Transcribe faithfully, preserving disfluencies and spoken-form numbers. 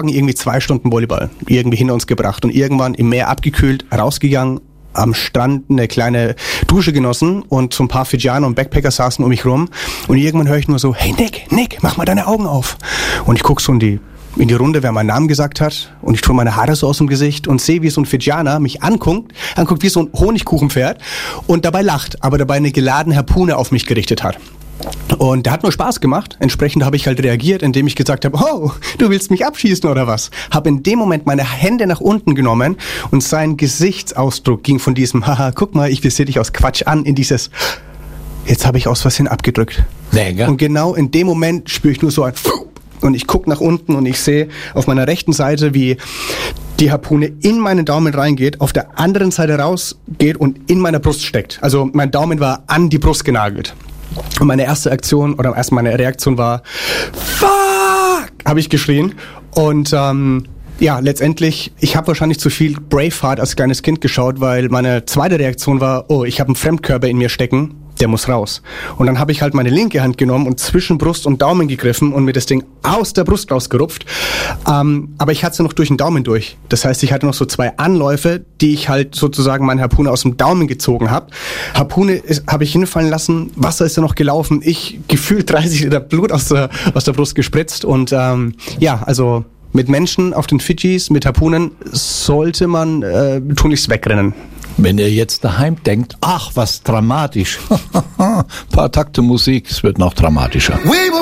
irgendwie zwei Stunden Volleyball irgendwie hinter uns gebracht und irgendwann im Meer abgekühlt, rausgegangen, am Strand eine kleine Dusche genossen und so ein paar Fidschianer und Backpacker saßen um mich rum und irgendwann höre ich nur so, hey Nick, Nick, mach mal deine Augen auf. Und ich gucke so in die, in die Runde, wer meinen Namen gesagt hat und ich tue meine Haare so aus dem Gesicht und sehe, wie so ein Fidschianer mich anguckt, anguckt wie so ein Honigkuchenpferd und dabei lacht, aber dabei eine geladene Harpune auf mich gerichtet hat. Und der hat nur Spaß gemacht. Entsprechend habe ich halt reagiert, indem ich gesagt habe, oh, du willst mich abschießen oder was? Habe in dem Moment meine Hände nach unten genommen und sein Gesichtsausdruck ging von diesem, haha, guck mal, ich visiere dich aus Quatsch an, in dieses, jetzt habe ich aus Versehen abgedrückt. Mega. Und genau in dem Moment spüre ich nur so ein und ich gucke nach unten und ich sehe auf meiner rechten Seite, wie die Harpune in meinen Daumen reingeht, auf der anderen Seite rausgeht und in meiner Brust steckt. Also mein Daumen war an die Brust genagelt. Und meine erste Aktion oder erst meine Reaktion war Fuck! Habe ich geschrien. Und ähm, ja, letztendlich, ich habe wahrscheinlich zu viel Braveheart als kleines Kind geschaut, weil meine zweite Reaktion war, oh, ich habe einen Fremdkörper in mir stecken, der muss raus. Und dann habe ich halt meine linke Hand genommen und zwischen Brust und Daumen gegriffen und mir das Ding aus der Brust rausgerupft. Ähm, aber ich hatte es ja noch durch den Daumen durch. Das heißt, ich hatte noch so zwei Anläufe, die ich halt sozusagen meine Harpune aus dem Daumen gezogen habe. Harpune habe ich hinfallen lassen, Wasser ist ja noch gelaufen, ich gefühlt dreißig Liter Blut aus der, aus der Brust gespritzt. Und ähm, ja, also mit Menschen auf den Fidschis, mit Harpunen sollte man äh, tunlichst wegrennen. Wenn ihr jetzt daheim denkt, ach, was dramatisch, paar Takte Musik, es wird noch dramatischer.